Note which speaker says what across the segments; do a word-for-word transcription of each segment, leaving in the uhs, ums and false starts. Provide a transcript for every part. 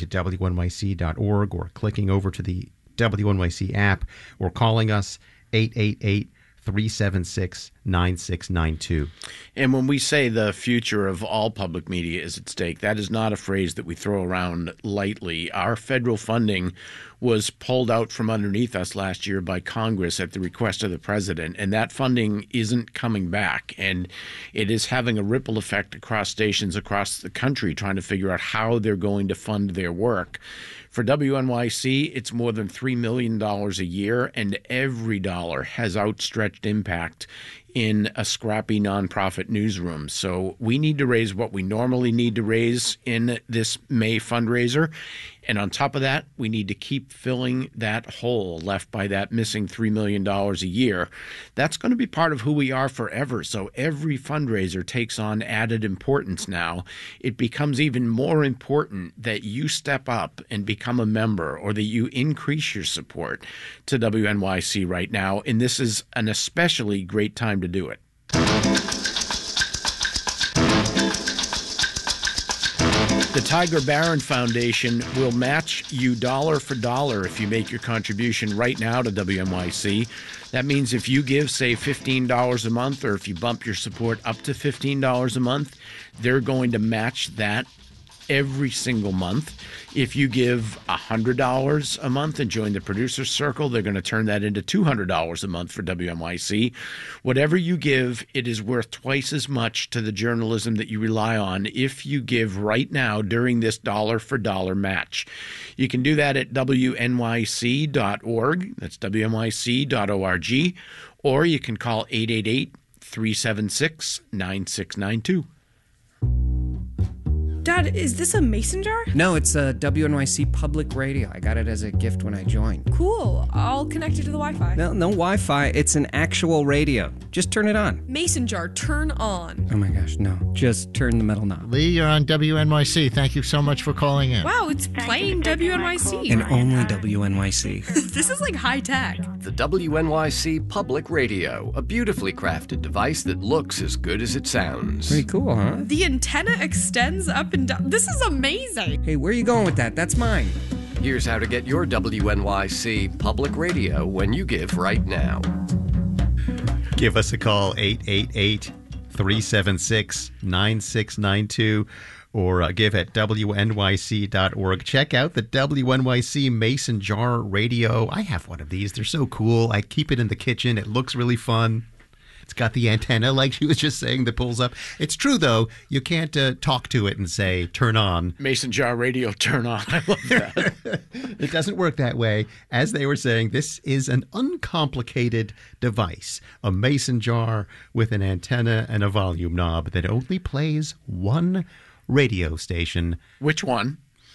Speaker 1: to W N Y C dot org or clicking over to the W N Y C app or calling us eight eight eight, three seven six, nine six nine two.
Speaker 2: And when we say the future of all public media is at stake, that is not a phrase that we throw around lightly. Our federal funding was pulled out from underneath us last year by Congress at the request of the president, and that funding isn't coming back. And it is having a ripple effect across stations across the country, trying to figure out how they're going to fund their work. For W N Y C, it's more than three million dollars a year, and every dollar has outstretched impact in a scrappy nonprofit newsroom. So we need to raise what we normally need to raise in this May fundraiser. And on top of that, we need to keep filling that hole left by that missing three million dollars a year. That's going to be part of who we are forever. So every fundraiser takes on added importance now. It becomes even more important that you step up and become a member, or that you increase your support to W N Y C right now. And this is an especially great time to do it. The Tiger Barron Foundation will match you dollar for dollar if you make your contribution right now to W N Y C. That means if you give, say, fifteen dollars a month, or if you bump your support up to fifteen dollars a month, they're going to match that every single month. If you give one hundred dollars a month and join the Producer's Circle, they're going to turn that into two hundred dollars a month for W N Y C. Whatever you give, it is worth twice as much to the journalism that you rely on if you give right now during this dollar-for-dollar match. You can do that at W N Y C dot org. That's W N Y C dot org. Or you can call eight eight eight, three seven six, nine six nine two.
Speaker 3: Dad, is this a mason jar?
Speaker 4: No, it's a W N Y C public radio. I got it as a gift when I joined.
Speaker 3: Cool. I'll connect it to the Wi-Fi.
Speaker 4: No, no Wi-Fi. It's an actual radio. Just turn it on.
Speaker 3: Mason jar, turn on.
Speaker 4: Oh my gosh, no. Just turn the metal knob.
Speaker 5: Lee, you're on W N Y C. Thank you so much for calling in.
Speaker 3: Wow, it's playing W N Y C.
Speaker 4: And only W N Y C.
Speaker 3: This is like high tech.
Speaker 6: The W N Y C Public Radio, a beautifully crafted device that looks as good as it sounds.
Speaker 4: Pretty cool, huh?
Speaker 3: The antenna extends up and down. This is amazing.
Speaker 4: Hey, where are you going with that? That's mine.
Speaker 6: Here's how to get your W N Y C Public Radio when you give right now.
Speaker 1: Give us a call, eight eight eight, three seven six, nine six nine two, or uh, give at W N Y C dot org. Check out the W N Y C Mason Jar Radio. I have one of these. They're so cool. I keep it in the kitchen. It looks really fun. It's got the antenna, like she was just saying, that pulls up. It's true, though. You can't uh, talk to it and say, turn on.
Speaker 2: Mason Jar Radio, turn on. I love that.
Speaker 1: It doesn't work that way. As they were saying, this is an uncomplicated device. A mason jar with an antenna and a volume knob that only plays one radio station.
Speaker 2: Which one?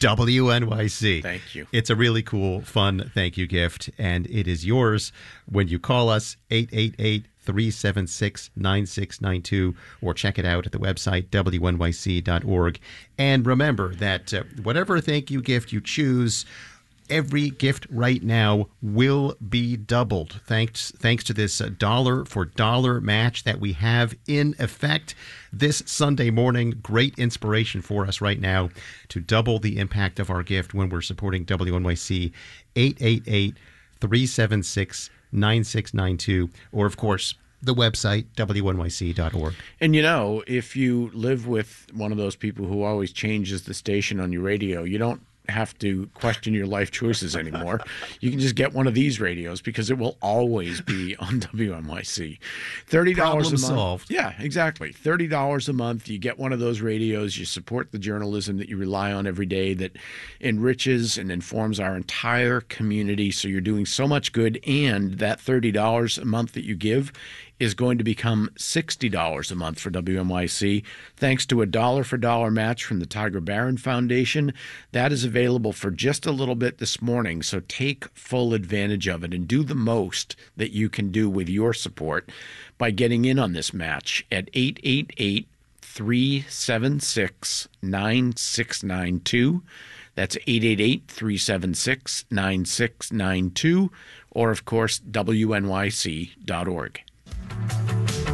Speaker 1: W N Y C.
Speaker 2: Thank you.
Speaker 1: It's a really cool, fun thank you gift, and it is yours when you call us, eight eight eight, three seven six, nine six nine two, or check it out at the website, W N Y C dot org. And remember that uh, whatever thank you gift you choose, every gift right now will be doubled thanks thanks to this uh, dollar for dollar match that we have in effect this Sunday morning. Great inspiration for us right now to double the impact of our gift when we're supporting W N Y C. eight eight eight, three seven six, nine six nine two, or of course the website, W N Y C dot org.
Speaker 2: And you know, if you live with one of those people who always changes the station on your radio, you don't have to question your life choices anymore. You can just get one of these radios because it will always be on W N Y C. thirty dollars
Speaker 1: Problem
Speaker 2: a month.
Speaker 1: solved.
Speaker 2: Yeah, exactly. thirty dollars a month. You get one of those radios. You support the journalism that you rely on every day that enriches and informs our entire community. So you're doing so much good, and that thirty dollars a month that you give is going to become sixty dollars a month for W N Y C, thanks to a dollar-for-dollar match from the Tiger Barron Foundation. That is available for just a little bit this morning, so take full advantage of it and do the most that you can do with your support by getting in on this match at eight eight eight, three seven six, nine six nine two. That's eight eight eight, three seven six, nine six nine two, or, of course, W N Y C dot org.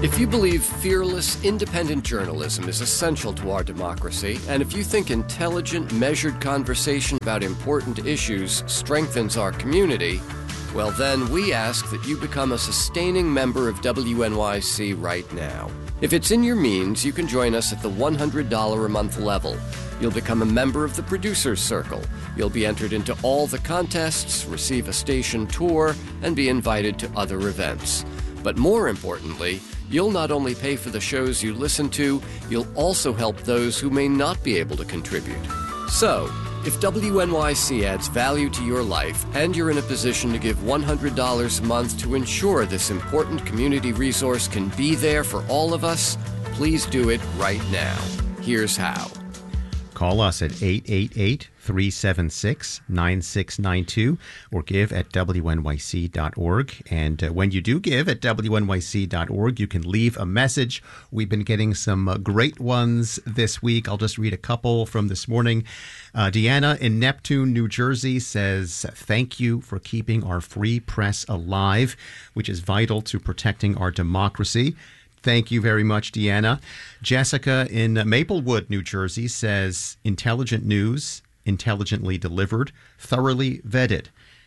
Speaker 6: If you believe fearless, independent journalism is essential to our democracy, and if you think intelligent, measured conversation about important issues strengthens our community, well then we ask that you become a sustaining member of W N Y C right now. If it's in your means, you can join us at the one hundred dollars a month level. You'll become a member of the Producers Circle. You'll be entered into all the contests, receive a station tour, and be invited to other events. But more importantly, you'll not only pay for the shows you listen to, you'll also help those who may not be able to contribute. So, if W N Y C adds value to your life and you're in a position to give one hundred dollars a month to ensure this important community resource can be there for all of us, please do it right now. Here's how.
Speaker 1: Call us at eight eight eight, three seven six, nine six nine two or give at W N Y C dot org. And uh, when you do give at W N Y C dot org, you can leave a message. We've been getting some uh, great ones this week. I'll just read a couple from this morning. Uh, Deanna in Neptune, New Jersey says, thank you for keeping our free press alive, which is vital to protecting our democracy. Thank you very much, Deanna. Jessica in Maplewood, New Jersey says, intelligent news, intelligently delivered, thoroughly vetted.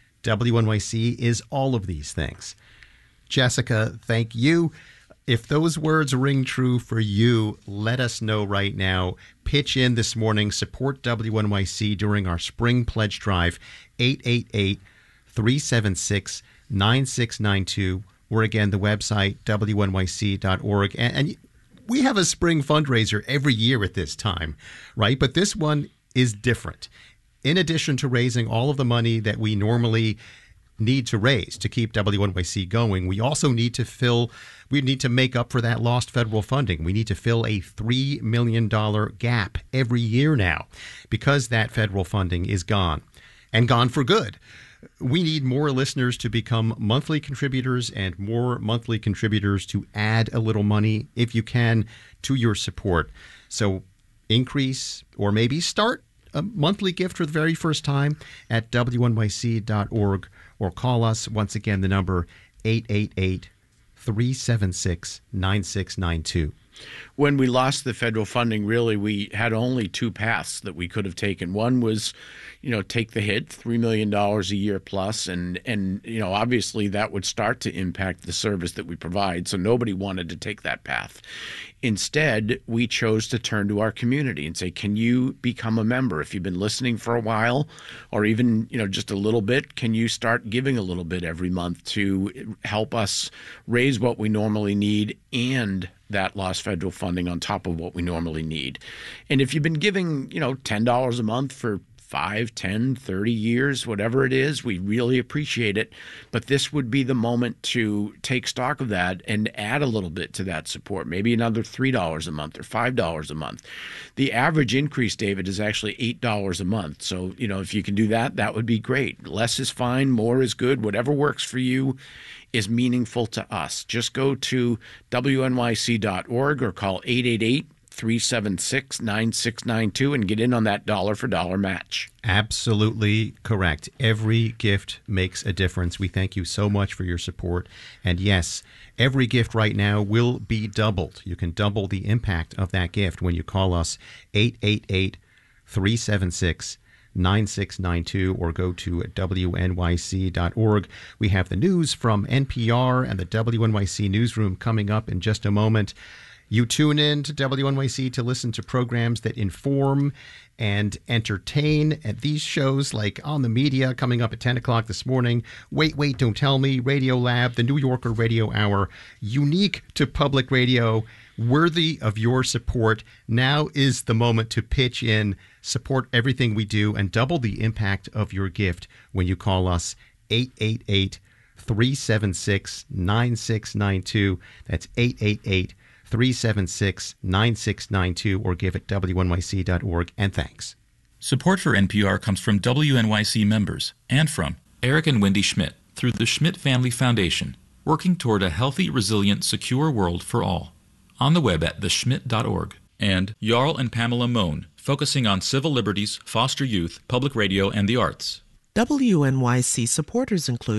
Speaker 1: W N Y C is all of these things. Jessica, thank you. If those words ring true for you, let us know right now. Pitch in this morning. Support W N Y C during our spring pledge drive, eight eight eight, three seven six, nine six nine two. Or again, the website, W N Y C dot org. And, and we have a spring fundraiser every year at this time, right? But this one is different. In addition to raising all of the money that we normally need to raise to keep W N Y C going, we also need to fill, we need to make up for that lost federal funding. We need to fill a three million dollars gap every year now because that federal funding is gone and gone for good. We need more listeners to become monthly contributors and more monthly contributors to add a little money, if you can, to your support. So increase or maybe start a monthly gift for the very first time at W N Y C dot org or call us. Once again, the number eight eight eight, three seven six, nine six nine two.
Speaker 2: When we lost the federal funding, really, we had only two paths that we could have taken. One was, you know, take the hit, three million dollars a year plus, and, and you know, obviously that would start to impact the service that we provide, so nobody wanted to take that path. Instead, we chose to turn to our community and say, can you become a member? If you've been listening for a while or even, you know, just a little bit, can you start giving a little bit every month to help us raise what we normally need and that lost federal funding on top of what we normally need? And if you've been giving, you know, ten dollars a month for five, ten, thirty years, whatever it is, we really appreciate it. But this would be the moment to take stock of that and add a little bit to that support, maybe another three dollars a month or five dollars a month. The average increase, David, is actually eight dollars a month. So, you know, if you can do that, that would be great. Less is fine, more is good. Whatever works for you is meaningful to us. Just go to W N Y C dot org or call eight eight eight, three seven six, nine six nine two and get in on that dollar for dollar match.
Speaker 1: Absolutely correct. Every gift makes a difference. We thank you so much for your support. And yes, every gift right now will be doubled. You can double the impact of that gift when you call us eight eight eight, three seven six, nine six nine two or go to W N Y C dot org. We have the news from N P R and the W N Y C newsroom coming up in just a moment. You tune in to W N Y C to listen to programs that inform and entertain. At these shows like On the Media coming up at ten o'clock this morning, Wait, Wait, Don't Tell Me, Radio Lab, the New Yorker Radio Hour, unique to public radio, worthy of your support. Now is the moment to pitch in, support everything we do, and double the impact of your gift when you call us eight eight eight, three seven six, nine six nine two. That's eight eight eight, three seven six, nine six nine two or give at W N Y C dot org. And thanks.
Speaker 7: Support for N P R comes from W N Y C members and from Eric and Wendy Schmidt through the Schmidt Family Foundation, working toward a healthy, resilient, secure world for all. On the web at the schmidt dot org. And Jarl and Pamela Mohn, focusing on civil liberties, foster youth, public radio, and the arts.
Speaker 8: W N Y C supporters include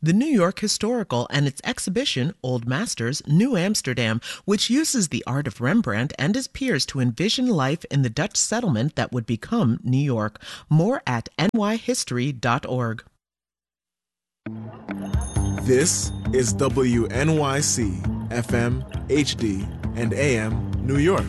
Speaker 8: the New York Historical and its exhibition, Old Masters, New Amsterdam, which uses the art of Rembrandt and his peers to envision life in the Dutch settlement that would become New York. More at n y history dot org.
Speaker 9: This is W N Y C, F M, H D, and A M, New York.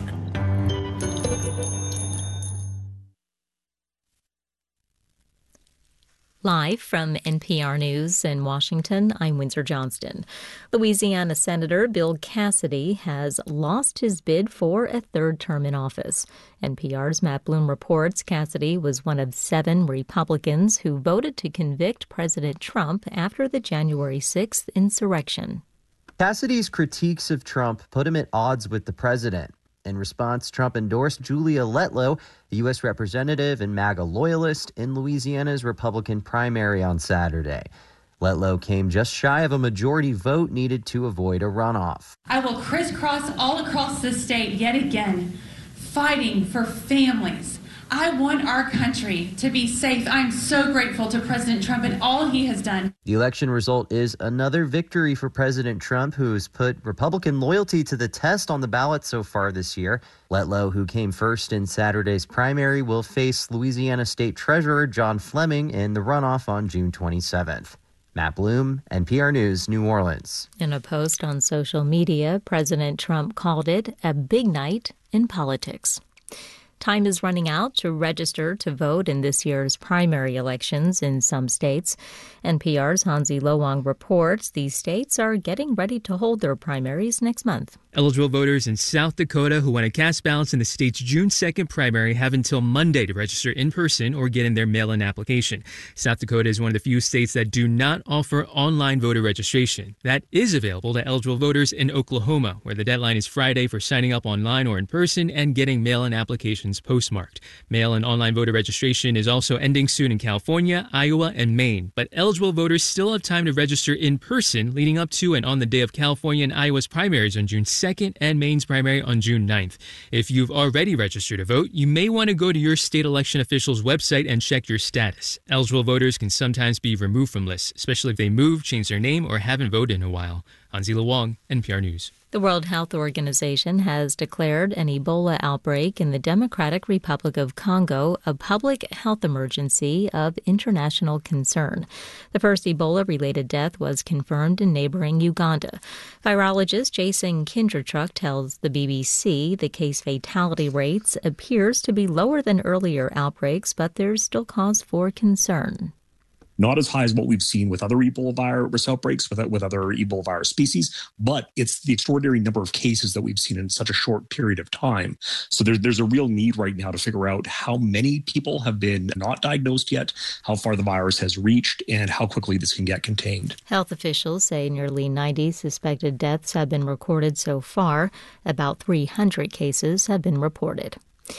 Speaker 10: Live from N P R News in Washington, I'm Windsor Johnston. Louisiana Senator Bill Cassidy has lost his bid for a third term in office. N P R's Matt Bloom reports Cassidy was one of seven Republicans who voted to convict President Trump after the January sixth insurrection.
Speaker 11: Cassidy's critiques of Trump put him at odds with the president. In response, Trump endorsed Julia Letlow, the U S representative and MAGA loyalist, in Louisiana's Republican primary on Saturday. Letlow came just shy of a majority vote needed to avoid a runoff.
Speaker 12: I will crisscross all across the state yet again, fighting for families. I want our country to be safe. I'm so grateful to President Trump and all he has done.
Speaker 11: The election result is another victory for President Trump, who has put Republican loyalty to the test on the ballot so far this year. Letlow, who came first in Saturday's primary, will face Louisiana State Treasurer John Fleming in the runoff on June twenty-seventh. Matt Bloom, N P R News, New Orleans.
Speaker 10: In a post on social media, President Trump called it a big night in politics. Time is running out to register to vote in this year's primary elections in some states. N P R's Hansi Lo-Wang reports these states are getting ready to hold their primaries next month.
Speaker 13: Eligible voters in South Dakota who want to cast ballots in the state's June second primary have until Monday to register in person or get in their mail-in application. South Dakota is one of the few states that do not offer online voter registration. That is available to eligible voters in Oklahoma, where the deadline is Friday for signing up online or in person and getting mail-in applications postmarked. Mail and online voter registration is also ending soon in California, Iowa, and Maine, but eligible voters still have time to register in person leading up to and on the day of California and Iowa's primaries on June second and Maine's primary on June ninth. If you've already registered to vote, you may want to go to your state election official's website and check your status. Eligible voters can sometimes be removed from lists, especially if they move, change their name, or haven't voted in a while. Hansi Lo-Wang, N P R News.
Speaker 10: The World Health Organization has declared an Ebola outbreak in the Democratic Republic of Congo a public health emergency of international concern. The first Ebola-related death was confirmed in neighboring Uganda. Virologist Jason Kindrachuk tells the B B C the case fatality rates appears to be lower than earlier outbreaks, but there's still cause for concern.
Speaker 14: Not as high as what we've seen with other Ebola virus outbreaks, with, with other Ebola virus species, but it's the extraordinary number of cases that we've seen in such a short period of time. So there's, there's a real need right now to figure out how many people have been not diagnosed yet, how far the virus has reached, and how quickly this can get contained.
Speaker 10: Health officials say nearly ninety suspected deaths have been recorded so far. About three hundred cases have been reported.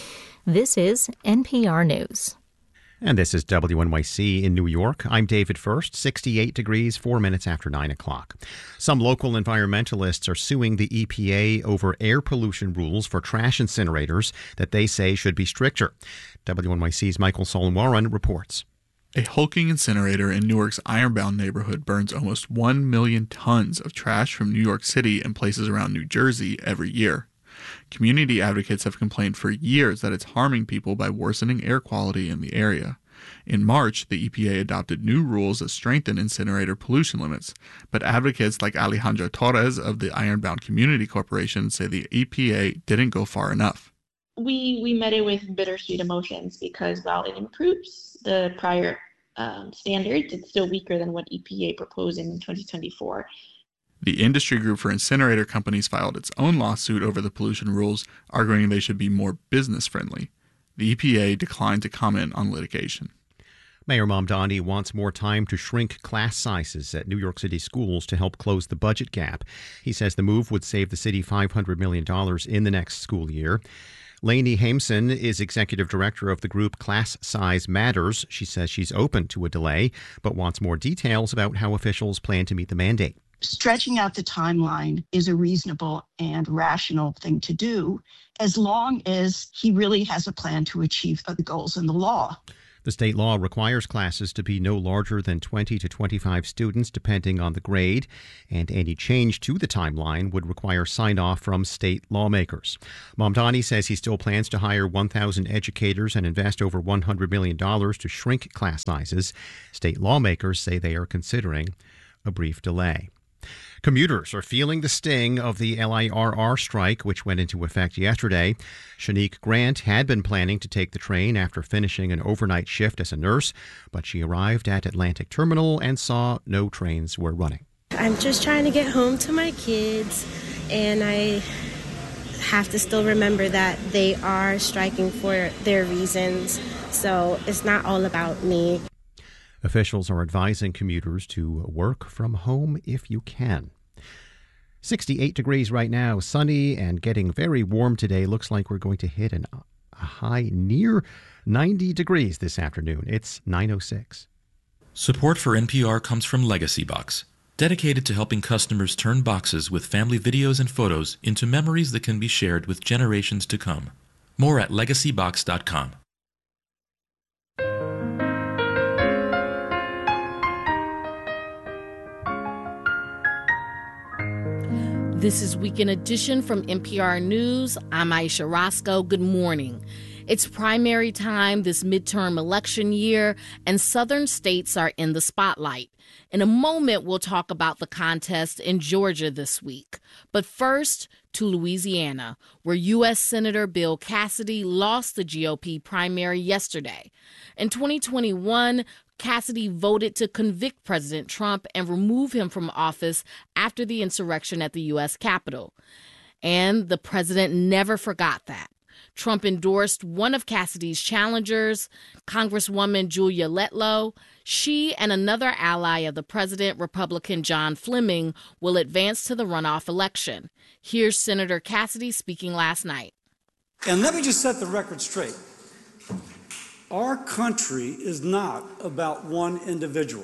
Speaker 10: This is N P R News.
Speaker 1: And this is W N Y C in New York. I'm David First, sixty-eight degrees, four minutes after nine o'clock. Some local environmentalists are suing the E P A over air pollution rules for trash incinerators that they say should be stricter. W N Y C's Michael Solomwaran reports.
Speaker 15: A hulking incinerator in Newark's Ironbound neighborhood burns almost one million tons of trash from New York City and places around New Jersey every year. Community advocates have complained for years that it's harming people by worsening air quality in the area. In March, the E P A adopted new rules that strengthen incinerator pollution limits, but advocates like Alejandra Torres of the Ironbound Community Corporation say the E P A didn't go far enough.
Speaker 16: We we met it with bittersweet emotions because while it improves the prior um, standards, it's still weaker than what E P A proposed in twenty twenty-four.
Speaker 15: The industry group for incinerator companies filed its own lawsuit over the pollution rules, arguing they should be more business-friendly. The E P A declined to comment on litigation.
Speaker 1: Mayor Mamdani wants more time to shrink class sizes at New York City schools to help close the budget gap. He says the move would save the city five hundred million dollars in the next school year. Lainey Hameson is executive director of the group Class Size Matters. She says she's open to a delay, but wants more details about how officials plan to meet the mandate.
Speaker 17: Stretching out the timeline is a reasonable and rational thing to do, as long as he really has a plan to achieve the goals in the law.
Speaker 1: The state law requires classes to be no larger than twenty to twenty-five students, depending on the grade, and any change to the timeline would require sign-off from state lawmakers. Mamdani says he still plans to hire one thousand educators and invest over one hundred million dollars to shrink class sizes. State lawmakers say they are considering a brief delay. Commuters are feeling the sting of the L I R R strike, which went into effect yesterday. Shanique Grant had been planning to take the train after finishing an overnight shift as a nurse, but she arrived at Atlantic Terminal and saw no trains were running.
Speaker 18: I'm just trying to get home to my kids, and I have to still remember that they are striking for their reasons, so it's not all about me.
Speaker 1: Officials are advising commuters to work from home if you can. sixty-eight degrees right now, sunny and getting very warm today. Looks like we're going to hit an, a high near ninety degrees this afternoon. It's nine oh six.
Speaker 7: Support for N P R comes from Legacy Box, dedicated to helping customers turn boxes with family videos and photos into memories that can be shared with generations to come. More at legacy box dot com.
Speaker 19: This is Weekend Edition from N P R News. I'm Aisha Roscoe. Good morning. It's primary time this midterm election year, and southern states are in the spotlight. In a moment, we'll talk about the contest in Georgia this week. But first, to Louisiana, where U S Senator Bill Cassidy lost the G O P primary yesterday. In twenty twenty-one, Cassidy voted to convict President Trump and remove him from office after the insurrection at the U S Capitol. And the president never forgot that. Trump endorsed one of Cassidy's challengers, Congresswoman Julia Letlow. She and another ally of the president, Republican John Fleming, will advance to the runoff election. Here's Senator Cassidy speaking last night.
Speaker 20: And let me just set the record straight. Our country is not about one individual.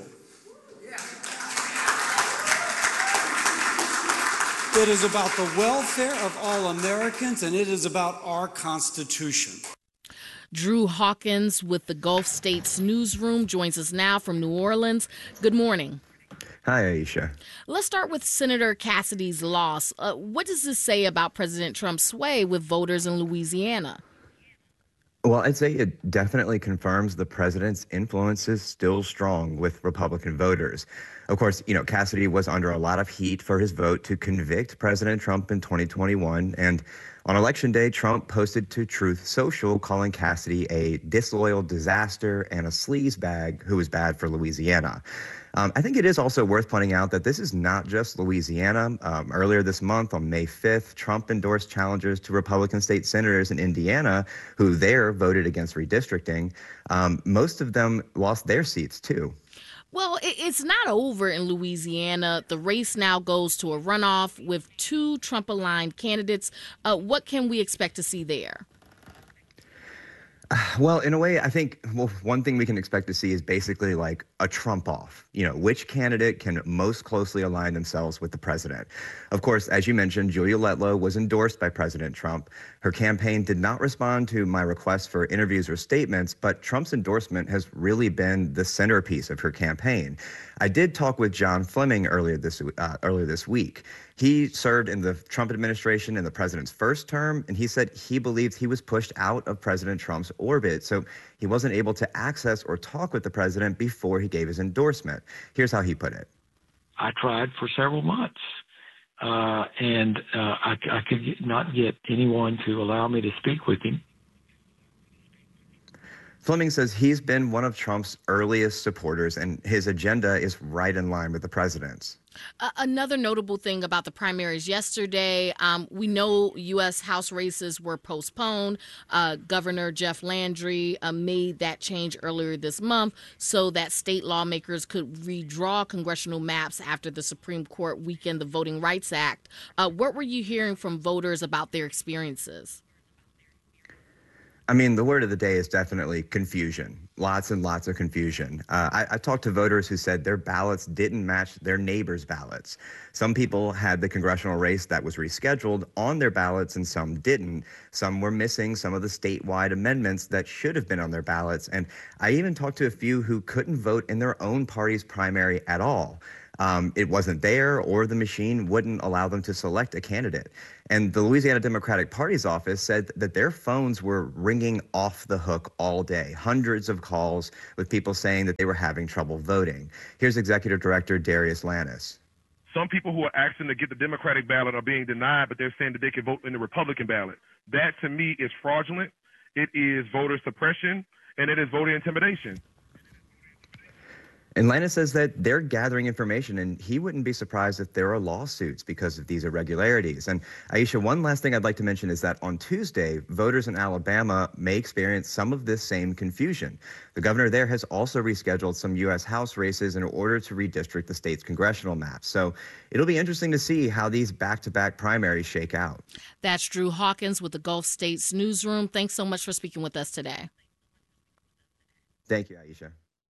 Speaker 20: It is about the welfare of all Americans, and it is about our Constitution.
Speaker 19: Drew Hawkins with the Gulf States Newsroom joins us now from New Orleans. Good morning.
Speaker 21: Hi, Aisha.
Speaker 19: Let's start with Senator Cassidy's loss. Uh, what does this say about President Trump's sway with voters in Louisiana?
Speaker 21: Well, I'd say it definitely confirms the president's influence is still strong with Republican voters. Of course, you know, Cassidy was under a lot of heat for his vote to convict President Trump in twenty twenty-one. And on Election Day, Trump posted to Truth Social calling Cassidy a disloyal disaster and a sleazebag who was bad for Louisiana. Um, I think it is also worth pointing out that this is not just Louisiana. Um, earlier this month, on May fifth, Trump endorsed challengers to Republican state senators in Indiana who there voted against redistricting. Um, most of them lost their seats, too.
Speaker 19: Well, it's not over in Louisiana. The race now goes to a runoff with two Trump-aligned candidates. Uh, what can we expect to see there?
Speaker 21: Well, in a way, I think well, one thing we can expect to see is basically like a Trump off. You know, which candidate can most closely align themselves with the president? Of course, as you mentioned, Julia Letlow was endorsed by President Trump. Her campaign did not respond to my request for interviews or statements, but Trump's endorsement has really been the centerpiece of her campaign. I did talk with John Fleming earlier this uh, earlier this week. He served in the Trump administration in the president's first term, and he said he believed he was pushed out of President Trump's orbit, so he wasn't able to access or talk with the president before he gave his endorsement. Here's how he put it.
Speaker 22: I tried for several months, uh, and uh, I, I could not get anyone to allow me to speak with him.
Speaker 21: Fleming says he's been one of Trump's earliest supporters, and his agenda is right in line with the president's.
Speaker 19: Uh, another notable thing about the primaries yesterday, um, we know U S House races were postponed. Uh, Governor Jeff Landry uh, made that change earlier this month so that state lawmakers could redraw congressional maps after the Supreme Court weakened the Voting Rights Act. Uh, what were you hearing from voters about their experiences?
Speaker 21: I mean, the word of the day is definitely confusion. Lots and lots of confusion. Uh, I, I talked to voters who said their ballots didn't match their neighbors' ballots. Some people had the congressional race that was rescheduled on their ballots and some didn't. Some were missing some of the statewide amendments that should have been on their ballots. And I even talked to a few who couldn't vote in their own party's primary at all. Um, it wasn't there, or the machine wouldn't allow them to select a candidate. And the Louisiana Democratic Party's office said that their phones were ringing off the hook all day. Hundreds of calls with people saying that they were having trouble voting. Here's Executive Director Darius Lannis.
Speaker 3: Some people who are asking to get the Democratic ballot are being denied, but they're saying that they can vote in the Republican ballot. That, to me, is fraudulent. It is voter suppression, and it is voter intimidation.
Speaker 21: And Lannis says that they're gathering information, and he wouldn't be surprised if there are lawsuits because of these irregularities. And Aisha, one last thing I'd like to mention is that on Tuesday, voters in Alabama may experience some of this same confusion. The governor there has also rescheduled some U S House races in order to redistrict the state's congressional map. So it'll be interesting to see how these back-to-back primaries shake out.
Speaker 19: That's Drew Hawkins with the Gulf States Newsroom. Thanks so much for speaking with us today.
Speaker 21: Thank you, Aisha.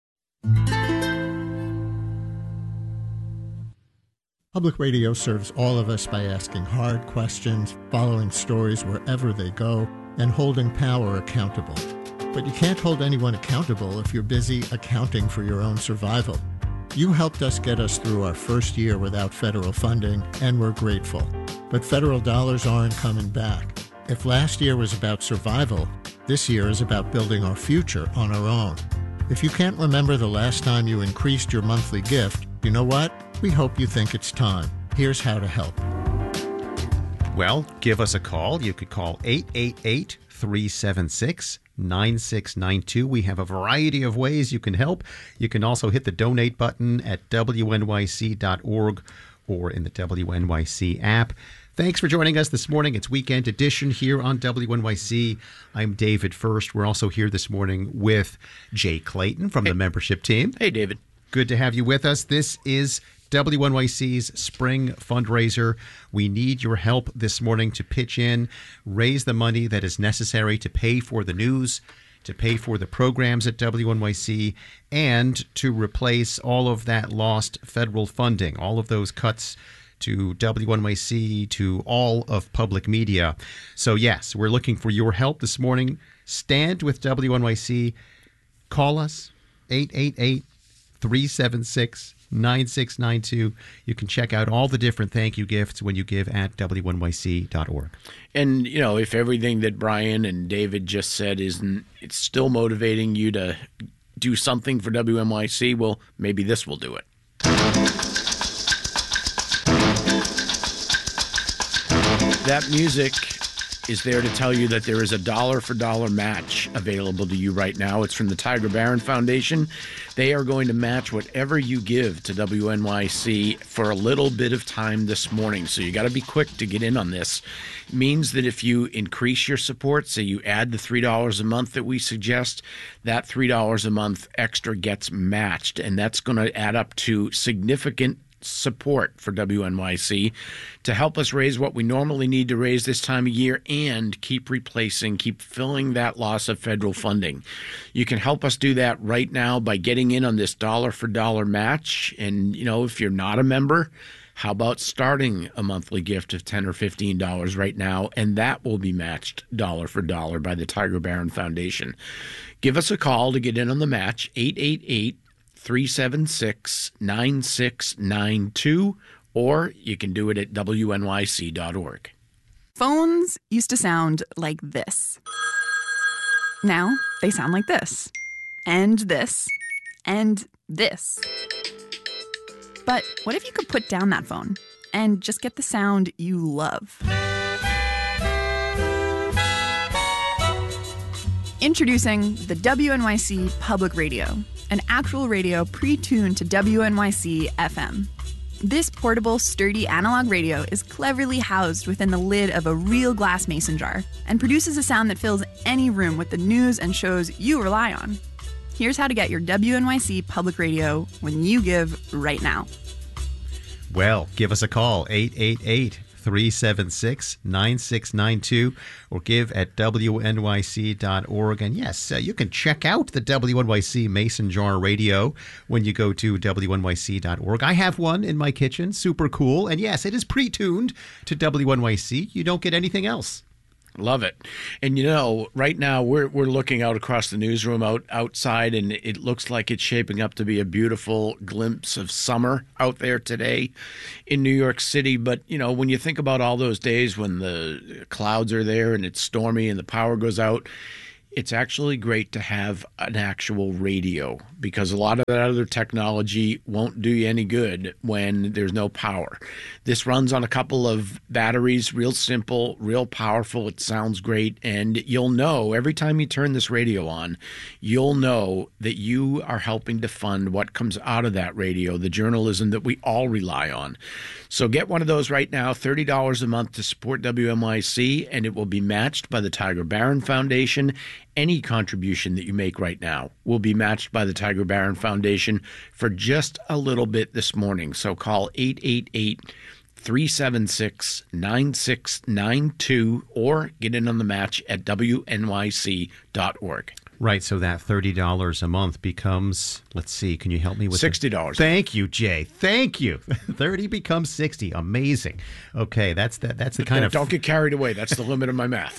Speaker 5: Public radio serves all of us by asking hard questions, following stories wherever they go, and holding power accountable. But you can't hold anyone accountable if you're busy accounting for your own survival. You helped us get us through our first year without federal funding, and we're grateful. But federal dollars aren't coming back. If last year was about survival, this year is about building our future on our own. If you can't remember the last time you increased your monthly gift, you know what? We hope you think it's time. Here's how to help.
Speaker 1: Well, give us a call. You could call eight eight eight, three seven six, nine six nine two. We have a variety of ways you can help. You can also hit the donate button at W N Y C dot org or in the W N Y C app. Thanks for joining us this morning. It's Weekend Edition here on W N Y C. I'm David First. We're also here this morning with Jay Clayton from hey. the membership team.
Speaker 2: Hey, David.
Speaker 1: Good to have you with us. This is W N Y C's spring fundraiser. We need your help this morning to pitch in, raise the money that is necessary to pay for the news, to pay for the programs at W N Y C, and to replace all of that lost federal funding, all of those cuts to W N Y C, to all of public media. So yes, we're looking for your help this morning. Stand with W N Y C. Call us, eight eight eight, three seven six, nine six nine two. You can check out all the different thank you gifts when you give at W N Y C dot org.
Speaker 2: And, you know, if everything that Brian and David just said isn't, it's still motivating you to do something for W N Y C, well, maybe this will do it. That music is there to tell you that there is a dollar for dollar match available to you right now. It's from the Tiger Barron Foundation. They are going to match whatever you give to W N Y C for a little bit of time this morning. So you got to be quick to get in on this. It means that if you increase your support, say you add the three dollars a month that we suggest, that three dollars a month extra gets matched. And that's going to add up to significant support for W N Y C to help us raise what we normally need to raise this time of year and keep replacing, keep filling that loss of federal funding. You can help us do that right now by getting in on this dollar for dollar match. And, you know, if you're not a member, how about starting a monthly gift of ten dollars or fifteen dollars right now, and that will be matched dollar for dollar by the Tiger Barron Foundation. Give us a call to get in on the match, eight eight eight, three seven six, nine six nine two, or you can do it at W N Y C dot org.
Speaker 23: Phones used to sound like this. Now they sound like this, and this, and this. But what if you could put down that phone and just get the sound you love? Introducing the W N Y C Public Radio, an actual radio pre-tuned to W N Y C F M. This portable, sturdy analog radio is cleverly housed within the lid of a real glass mason jar and produces a sound that fills any room with the news and shows you rely on. Here's how to get your W N Y C Public Radio when you give right now.
Speaker 1: Well, give us a call, eight eight eight, three seven six, nine six nine two or give at W N Y C dot org. And yes, uh, you can check out the W N Y C Mason Jar Radio when you go to W N Y C dot org. I have one in my kitchen, super cool. And yes, it is pre-tuned to W N Y C. You don't get anything else.
Speaker 2: Love it. And, you know, right now we're we're looking out across the newsroom out outside, and it looks like it's shaping up to be a beautiful glimpse of summer out there today in New York City. But, you know, when you think about all those days when the clouds are there and it's stormy and the power goes out, it's actually great to have an actual radio, because a lot of that other technology won't do you any good when there's no power. This runs on a couple of batteries, real simple, real powerful. It sounds great. And you'll know every time you turn this radio on, you'll know that you are helping to fund what comes out of that radio, the journalism that we all rely on. So get one of those right now, thirty dollars a month to support W N Y C, and it will be matched by the Tiger Barron Foundation. Any contribution that you make right now will be matched by the Tiger Barron Foundation for just a little bit this morning. So call eight eight eight, three seven six, nine six nine two or get in on the match at W N Y C dot org.
Speaker 1: Right, so that thirty dollars a month becomes, let's see, can you help me with
Speaker 2: sixty dollars.
Speaker 1: The, thank you, Jay. Thank you. thirty becomes sixty. Amazing. Okay, that's the, that's the kind of...
Speaker 2: Don't get carried away. That's the limit of my math.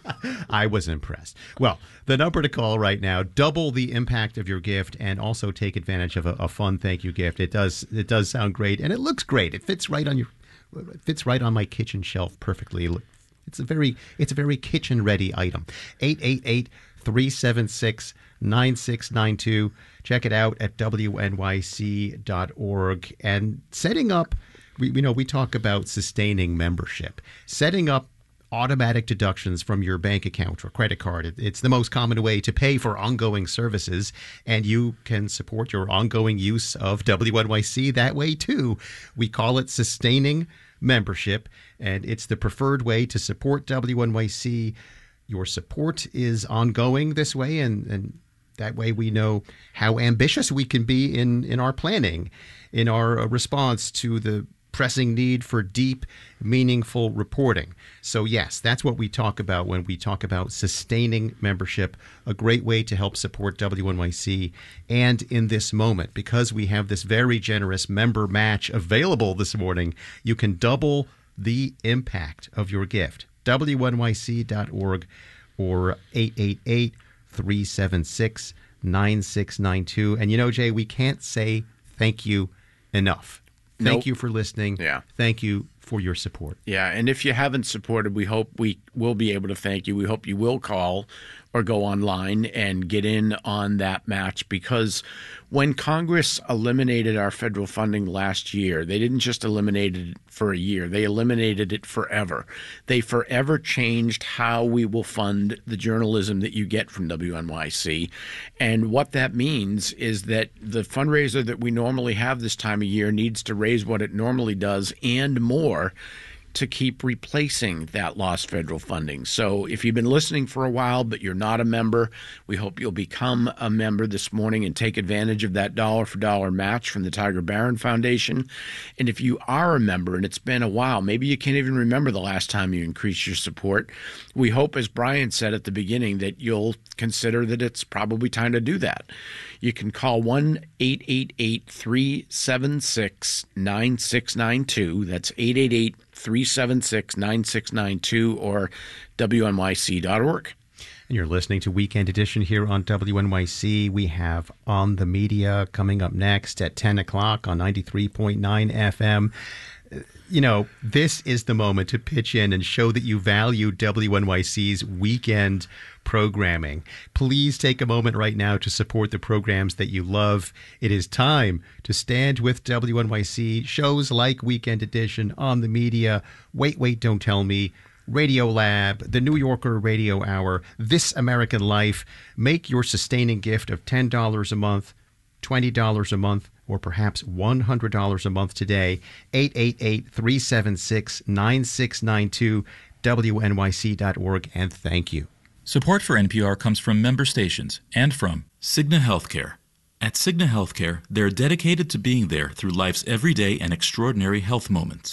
Speaker 1: I was impressed. Well, the number to call right now, double the impact of your gift and also take advantage of a, a fun thank you gift. It does it does sound great, and it looks great. It fits right on your it fits right on my kitchen shelf perfectly. It's a very it's a very kitchen-ready item. eight eight eight, three seven six, nine six nine two. Check it out at W N Y C dot org. And setting up, we, we know we talk about sustaining membership. Setting up automatic deductions from your bank account or credit card. It, it's the most common way to pay for ongoing services, and you can support your ongoing use of W N Y C that way too. We call it sustaining membership, and it's the preferred way to support W N Y C. Your support is ongoing this way, and, and that way we know how ambitious we can be in, in our planning, in our response to the pressing need for deep, meaningful reporting. So yes, that's what we talk about when we talk about sustaining membership, a great way to help support W N Y C. And in this moment, because we have this very generous member match available this morning, you can double the impact of your gift. W N Y C dot org or eight eight eight, three seven six, nine six nine two. And you know, Jay, we can't say thank you enough. Thank
Speaker 2: Nope.
Speaker 1: you for listening.
Speaker 2: Yeah.
Speaker 1: Thank you for your support.
Speaker 2: Yeah, and if you haven't supported, we hope we will be able to thank you. We hope you will call or go online and get in on that match, because when Congress eliminated our federal funding last year, they didn't just eliminate it for a year. They eliminated it forever. They forever changed how we will fund the journalism that you get from W N Y C. And what that means is that the fundraiser that we normally have this time of year needs to raise what it normally does and more to keep replacing that lost federal funding. So if you've been listening for a while but you're not a member, we hope you'll become a member this morning and take advantage of that dollar for dollar match from the Tiger Barron Foundation. And if you are a member and it's been a while, maybe you can't even remember the last time you increased your support, we hope, as Brian said at the beginning, that you'll consider that it's probably time to do that. You can call one eight eight eight, three seven six, nine six nine two. That's eight eight eight, three seven six, nine six nine two or W N Y C dot org.
Speaker 1: And you're listening to Weekend Edition here on W N Y C. We have On the Media coming up next at ten o'clock on ninety-three point nine F M. You know, this is the moment to pitch in and show that you value W N Y C's weekend programming. Please take a moment right now to support the programs that you love. It is time to stand with W N Y C. Shows like Weekend Edition, On the Media, Wait, Wait, Don't Tell Me, Radio Lab, The New Yorker Radio Hour, This American Life. Make your sustaining gift of ten dollars a month, twenty dollars a month, or perhaps one hundred dollars a month today. eight eight eight, three seven six, nine six nine two, W N Y C dot org, and thank you.
Speaker 7: Support for N P R comes from member stations and from Cigna Healthcare. At Cigna Healthcare, they're dedicated to being there through life's everyday and extraordinary health moments.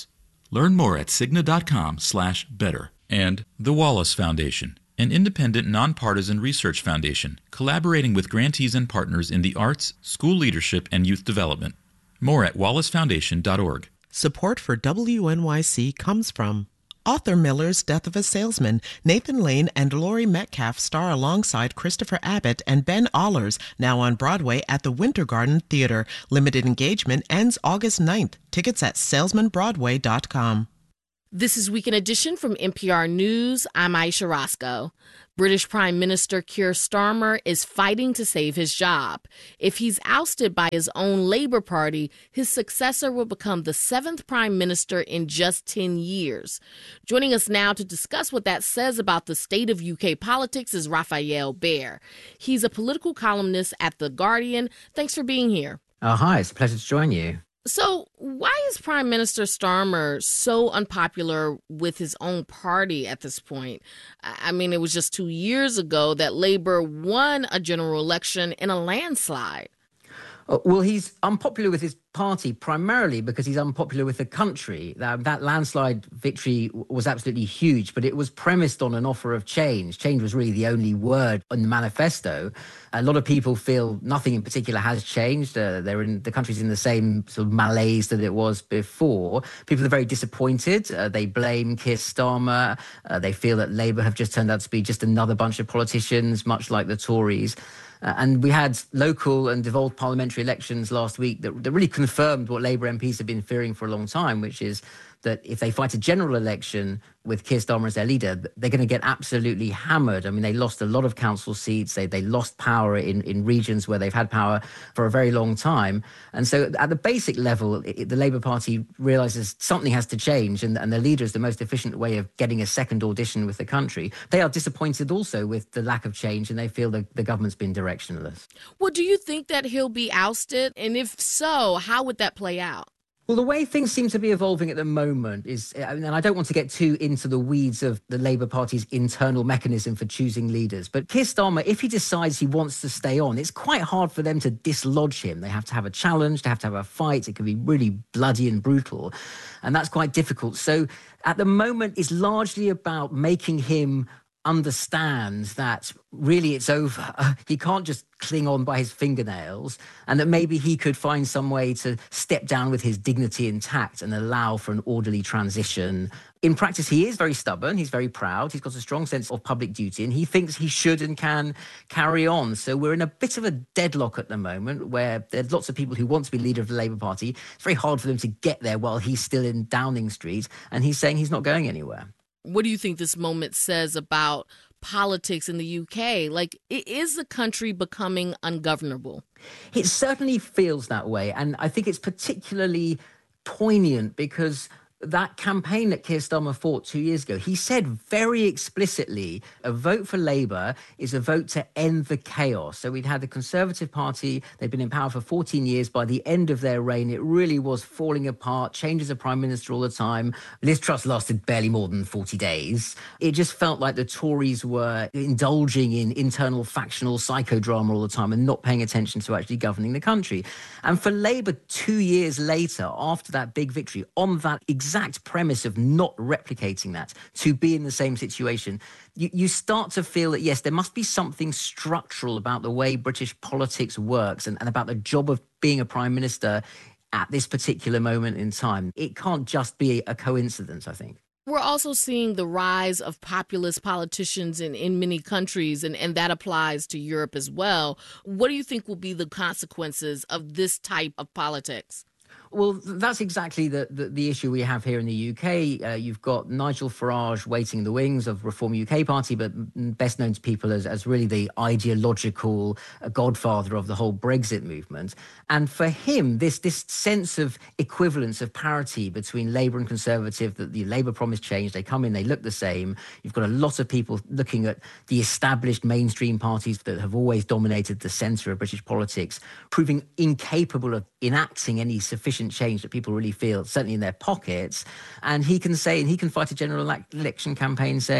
Speaker 7: Learn more at Cigna.com slash better. And the Wallace Foundation, an independent, nonpartisan research foundation collaborating with grantees and partners in the arts, school leadership, and youth development. More at wallace foundation dot org.
Speaker 4: Support for W N Y C comes from Arthur Miller's Death of a Salesman. Nathan Lane and Laurie Metcalf star alongside Christopher Abbott and Ben Allers, now on Broadway at the Winter Garden Theater. Limited engagement ends August ninth. Tickets at salesman broadway dot com.
Speaker 19: This is Weekend Edition from N P R News. I'm Aisha Roscoe. British Prime Minister Keir Starmer is fighting to save his job. If he's ousted by his own Labour Party, his successor will become the seventh Prime Minister in just ten years. Joining us now to discuss what that says about the state of U K politics is Raphael Behr. He's a political columnist at The Guardian. Thanks for being here.
Speaker 6: Oh, hi. It's a pleasure to join you.
Speaker 19: So why is Prime Minister Starmer so unpopular with his own party at this point? I mean, it was just two years ago that Labour won a general election in a landslide.
Speaker 6: Well, he's unpopular with his party primarily because he's unpopular with the country. That, that landslide victory was absolutely huge, but it was premised on an offer of change. Change was really the only word in the manifesto. A lot of people feel nothing in particular has changed. Uh, they're in the country's in the same sort of malaise that it was before. People are very disappointed. Uh, they blame Keir Starmer. Uh, they feel that Labour have just turned out to be just another bunch of politicians, much like the Tories. Uh, and we had local and devolved parliamentary elections last week that, that really confirmed what Labour M Ps have been fearing for a long time, which is that if they fight a general election with Keir Starmer as their leader, they're going to get absolutely hammered. I mean, they lost a lot of council seats. They they lost power in, in regions where they've had power for a very long time. And so at the basic level, it, the Labour Party realises something has to change, and, and the leader is the most efficient way of getting a second audition with the country. They are disappointed also with the lack of change, and they feel that the government's been directionless.
Speaker 19: Well, do you think that he'll be ousted? And if so, how would that play out?
Speaker 6: Well, the way things seem to be evolving at the moment is, I mean, and I don't want to get too into the weeds of the Labour Party's internal mechanism for choosing leaders, but Keir Starmer, if he decides he wants to stay on, it's quite hard for them to dislodge him. They have to have a challenge, they have to have a fight. It can be really bloody and brutal, and that's quite difficult. So at the moment, it's largely about making him understand that really it's over. Uh, he can't just cling on by his fingernails, and that maybe he could find some way to step down with his dignity intact and allow for an orderly transition. In practice, he is very stubborn. He's very proud. He's got a strong sense of public duty, and he thinks he should and can carry on. So we're in a bit of a deadlock at the moment where there's lots of people who want to be leader of the Labour Party. It's very hard for them to get there while he's still in Downing Street, and he's saying he's not going anywhere.
Speaker 19: What do you think this moment says about politics in the U K? Like, is the country becoming ungovernable?
Speaker 6: It certainly feels that way. And I think it's particularly poignant because that campaign that Keir Starmer fought two years ago, he said very explicitly a vote for Labour is a vote to end the chaos. So we'd had the Conservative Party, they'd been in power for fourteen years. By the end of their reign, it really was falling apart, changes of Prime Minister all the time. Liz Truss lasted barely more than forty days. It just felt like the Tories were indulging in internal factional psychodrama all the time and not paying attention to actually governing the country. And for Labour, two years later, after that big victory, on that exact exact premise of not replicating that, to be in the same situation, you, you start to feel that, yes, there must be something structural about the way British politics works and, and about the job of being a prime minister at this particular moment in time. It can't just be a coincidence, I think.
Speaker 19: We're also seeing the rise of populist politicians in, in many countries, and, and that applies to Europe as well. What do you think will be the consequences of this type of politics?
Speaker 6: Well, that's exactly the, the, the issue we have here in the U K. Uh, you've got Nigel Farage waiting in the wings of Reform U K Party, but best known to people as, as really the ideological godfather of the whole Brexit movement. And for him, this, this sense of equivalence, of parity between Labour and Conservative, that the Labour promise changed, they come in, they look the same. You've got a lot of people looking at the established mainstream parties that have always dominated the centre of British politics, proving incapable of enacting any sufficient change that people really feel, certainly in their pockets. And he can say, and he can fight a general election campaign saying,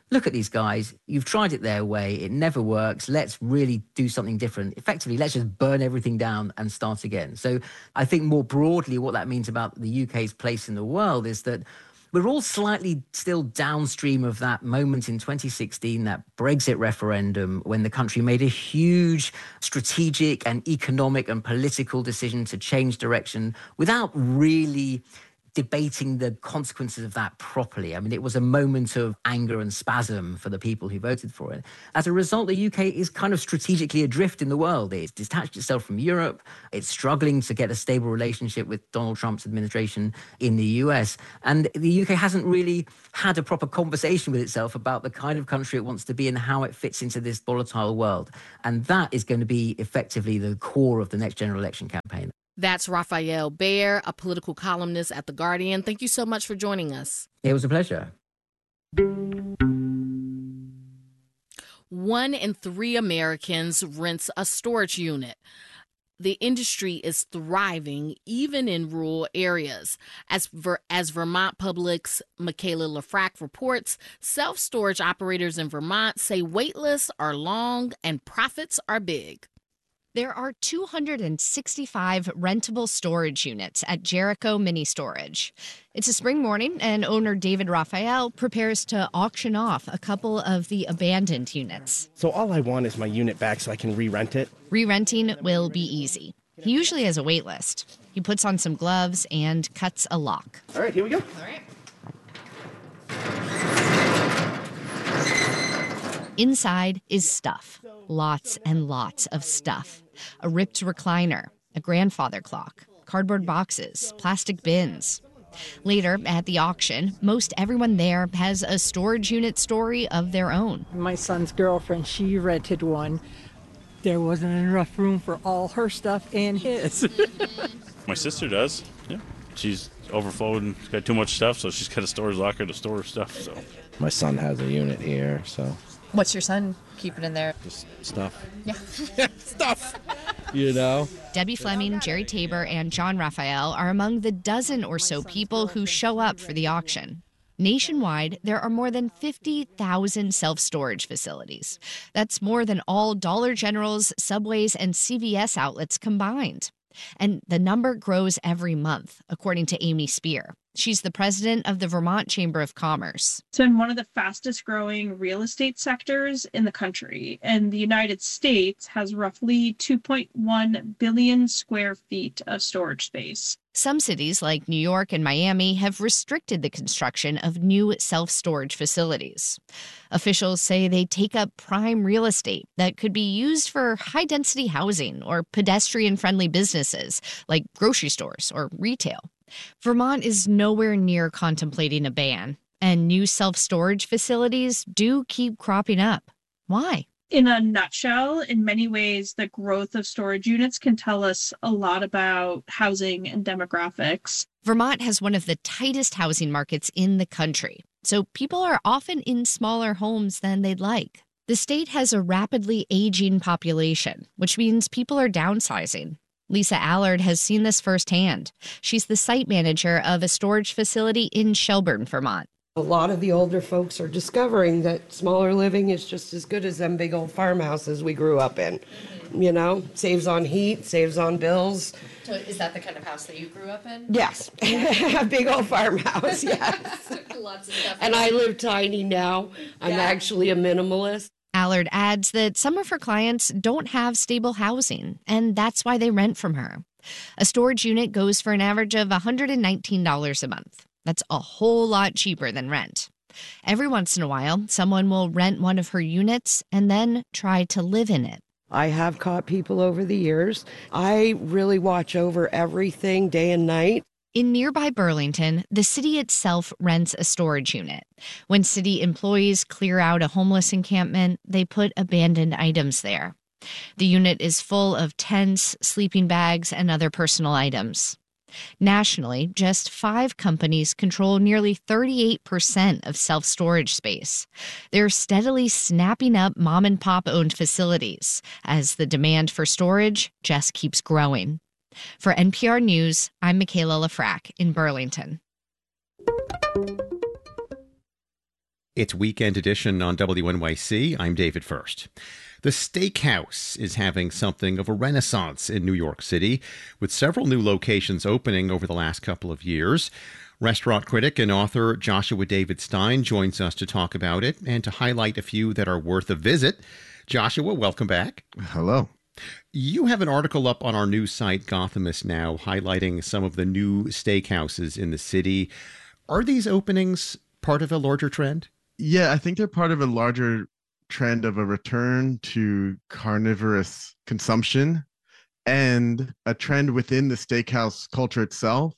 Speaker 6: look at these guys, you've tried it their way, it never works, let's really do something different. Effectively, let's just burn everything down and start again. So I think more broadly what that means about the U K's place in the world is that we're all slightly still downstream of that moment in twenty sixteen, that Brexit referendum, when the country made a huge strategic and economic and political decision to change direction without really debating the consequences of that properly. I mean, it was a moment of anger and spasm for the people who voted for it. As a result, the U K is kind of strategically adrift in the world. It's detached itself from Europe. It's struggling to get a stable relationship with Donald Trump's administration in the U S. And the U K hasn't really had a proper conversation with itself about the kind of country it wants to be and how it fits into this volatile world. And that is going to be effectively the core of the next general election campaign.
Speaker 19: That's Rafael Behr, a political columnist at The Guardian. Thank you so much for joining us.
Speaker 6: It was a pleasure.
Speaker 19: One in three Americans rents a storage unit. The industry is thriving even in rural areas. As, Ver- as Vermont Public's Michaela LaFrac reports, self-storage operators in Vermont say wait lists are long and profits are big.
Speaker 8: There are two hundred sixty-five rentable storage units at Jericho Mini Storage. It's a spring morning, and owner David Raphael prepares to auction off a couple of the abandoned units.
Speaker 9: So all I want is my unit back so I can re-rent it.
Speaker 8: Re-renting will be easy. He usually has a wait list. He puts on some gloves and cuts a lock.
Speaker 9: All right, here we go.
Speaker 8: All right. Inside is stuff. Lots and lots of stuff. A ripped recliner, a grandfather clock, cardboard boxes, plastic bins. Later, at the auction, most everyone there has a storage unit story of their own.
Speaker 12: My son's girlfriend, she rented one. There wasn't enough room for all her stuff and his.
Speaker 24: My sister does, yeah. She's overflowed and got too much stuff, so she's got a storage locker to store her stuff. So
Speaker 25: my son has a unit here, so.
Speaker 26: What's your son keeping in there?
Speaker 25: Just stuff.
Speaker 26: Yeah.
Speaker 25: Stuff. You know?
Speaker 8: Debbie Fleming, Jerry Tabor, and John Raphael are among the dozen or so people who show up for the auction. Nationwide, there are more than fifty thousand self-storage facilities. That's more than all Dollar Generals, Subways, and C V S outlets combined. And the number grows every month, according to Amy Spear. She's the president of the Vermont Chamber of Commerce.
Speaker 27: It's been one of the fastest growing real estate sectors in the country, and the United States has roughly two point one billion square feet of storage space.
Speaker 8: Some cities like New York and Miami have restricted the construction of new self-storage facilities. Officials say they take up prime real estate that could be used for high-density housing or pedestrian-friendly businesses like grocery stores or retail. Vermont is nowhere near contemplating a ban, and new self-storage facilities do keep cropping up. Why?
Speaker 27: In a nutshell, in many ways, the growth of storage units can tell us a lot about housing and demographics.
Speaker 8: Vermont has one of the tightest housing markets in the country, so people are often in smaller homes than they'd like. The state has a rapidly aging population, which means people are downsizing. Lisa Allard has seen this firsthand. She's the site manager of a storage facility in Shelburne, Vermont.
Speaker 28: A lot of the older folks are discovering that smaller living is just as good as them big old farmhouses we grew up in. You know, saves on heat, saves on bills.
Speaker 26: So is that the kind of house that you grew up in?
Speaker 28: Yes, a big old farmhouse, yes.
Speaker 26: Lots of stuff.
Speaker 28: And I live tiny now. I'm
Speaker 26: Yeah.
Speaker 28: actually a minimalist.
Speaker 8: Allard adds that some of her clients don't have stable housing, and that's why they rent from her. A storage unit goes for an average of one hundred nineteen dollars a month. That's a whole lot cheaper than rent. Every once in a while, someone will rent one of her units and then try to live in it.
Speaker 28: I have caught people over the years. I really watch over everything day and night.
Speaker 8: In nearby Burlington, the city itself rents a storage unit. When city employees clear out a homeless encampment, they put abandoned items there. The unit is full of tents, sleeping bags, and other personal items. Nationally, just five companies control nearly thirty-eight percent of self-storage space. They're steadily snapping up mom-and-pop-owned facilities as the demand for storage just keeps growing. For N P R News, I'm Michaela LaFrac in Burlington.
Speaker 1: It's Weekend Edition on W N Y C. I'm David First. The Steakhouse is having something of a renaissance in New York City, with several new locations opening over the last couple of years. Restaurant critic and author Joshua David Stein joins us to talk about it and to highlight a few that are worth a visit. Joshua, welcome back.
Speaker 10: Hello.
Speaker 1: You have an article up on our news site, Gothamist Now, highlighting some of the new steakhouses in the city. Are these openings part of a larger trend?
Speaker 10: Yeah, I think they're part of a larger trend of a return to carnivorous consumption and a trend within the steakhouse culture itself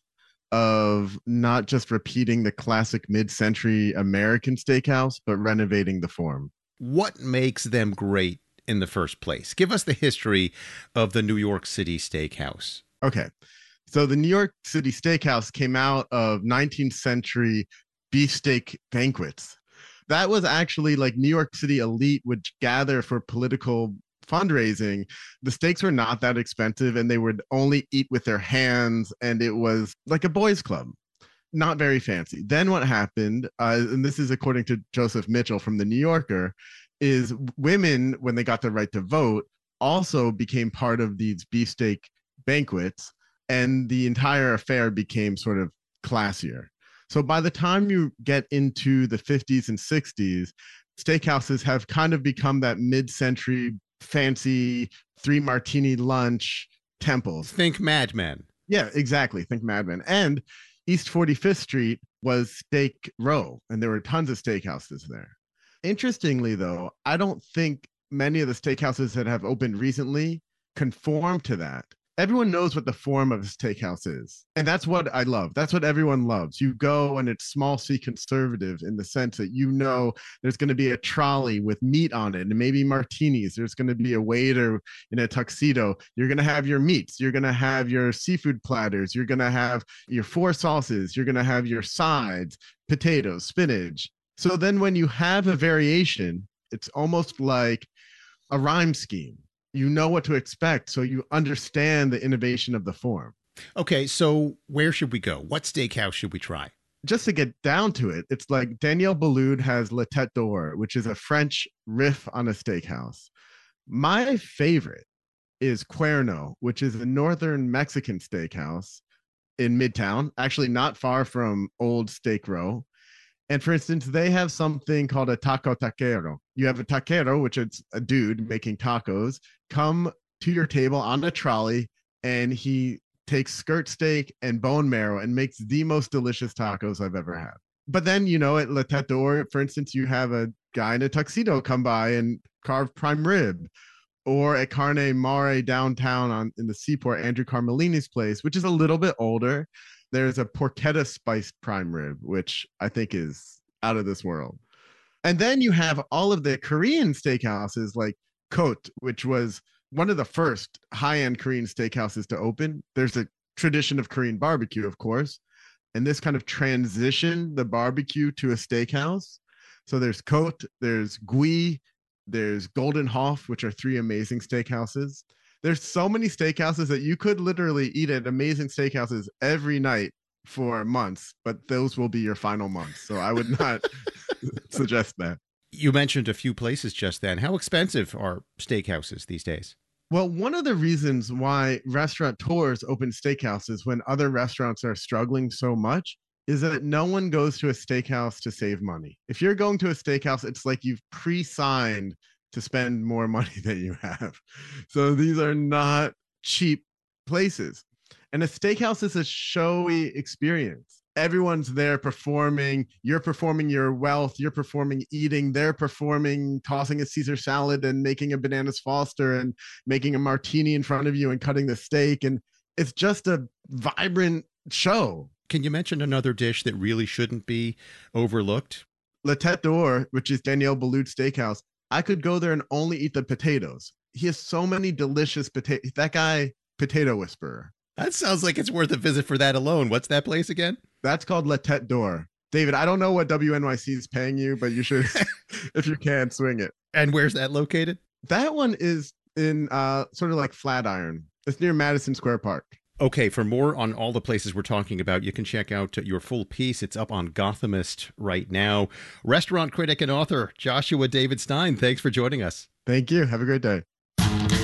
Speaker 10: of not just repeating the classic mid-century American steakhouse, but renovating the form.
Speaker 1: What makes them great in the first place? Give us the history of the New York City Steakhouse.
Speaker 10: Okay. So the New York City Steakhouse came out of nineteenth century beefsteak banquets. That was actually like New York City elite would gather for political fundraising. The steaks were not that expensive and they would only eat with their hands. And it was like a boys' club, not very fancy. Then what happened, uh, and this is according to Joseph Mitchell from The New Yorker, is women, when they got the right to vote, also became part of these beefsteak banquets. And the entire affair became sort of classier. So by the time you get into the fifties and sixties, steakhouses have kind of become that mid-century fancy three martini lunch temples.
Speaker 1: Think Mad Men.
Speaker 10: Yeah, exactly. Think Mad Men. And East forty-fifth Street was Steak Row, and there were tons of steakhouses there. Interestingly, though, I don't think many of the steakhouses that have opened recently conform to that. Everyone knows what the form of a steakhouse is. And that's what I love. That's what everyone loves. You go and it's small C conservative in the sense that you know there's going to be a trolley with meat on it and maybe martinis. There's going to be a waiter in a tuxedo. You're going to have your meats. You're going to have your seafood platters. You're going to have your four sauces. You're going to have your sides, potatoes, spinach. So then when you have a variation, it's almost like a rhyme scheme. You know what to expect, so you understand the innovation of the form.
Speaker 1: Okay, so where should we go? What steakhouse should we try?
Speaker 10: Just to get down to it, it's like Daniel Boulud has La Tête d'Or, which is a French riff on a steakhouse. My favorite is Cuerno, which is a northern Mexican steakhouse in Midtown, actually not far from Old Steak Row. And for instance, they have something called a taco taquero. You have a taquero, which is a dude making tacos, come to your table on a trolley, and he takes skirt steak and bone marrow and makes the most delicious tacos I've ever had. But then, you know, at La Tête d'Or, for instance, you have a guy in a tuxedo come by and carve prime rib. Or at Carne Mare downtown on in the Seaport, Andrew Carmelini's place, which is a little bit older. There's a porchetta spiced prime rib, which I think is out of this world. And then you have all of the Korean steakhouses like Cote, which was one of the first high-end Korean steakhouses to open. There's a tradition of Korean barbecue, of course, and this kind of transitioned the barbecue to a steakhouse. So there's Cote, there's Gui, there's Golden Hof, which are three amazing steakhouses. There's so many steakhouses that you could literally eat at amazing steakhouses every night for months, but those will be your final months. So I would not suggest that.
Speaker 1: You mentioned a few places just then. How expensive are steakhouses these days?
Speaker 10: Well, one of the reasons why restaurateurs open steakhouses when other restaurants are struggling so much is that no one goes to a steakhouse to save money. If you're going to a steakhouse, it's like you've pre-signed to spend more money than you have. So these are not cheap places. And a steakhouse is a showy experience. Everyone's there performing. You're performing your wealth. You're performing eating. They're performing tossing a Caesar salad and making a bananas Foster and making a martini in front of you and cutting the steak. And it's just a vibrant show.
Speaker 1: Can you mention another dish that really shouldn't be overlooked?
Speaker 10: La Tête d'Or, which is Daniel Boulud Steakhouse. I could go there and only eat the potatoes. He has so many delicious potatoes. That guy, Potato Whisperer.
Speaker 1: That sounds like it's worth a visit for that alone. What's that place again?
Speaker 10: That's called La Tête d'Or. David, I don't know what W N Y C is paying you, but you should, if you can, swing it.
Speaker 1: And where's that located?
Speaker 10: That one is in uh, sort of like Flatiron. It's near Madison Square Park.
Speaker 1: Okay, for more on all the places we're talking about, you can check out your full piece. It's up on Gothamist right now. Restaurant critic and author Joshua David Stein, thanks for joining us.
Speaker 10: Thank you. Have a great day.